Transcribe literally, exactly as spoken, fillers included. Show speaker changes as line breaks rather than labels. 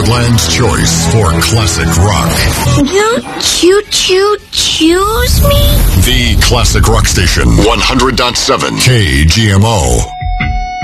Heartland's choice for classic rock.
You choo-choo choose me?
The Classic Rock Station, one hundred point seven K G M O.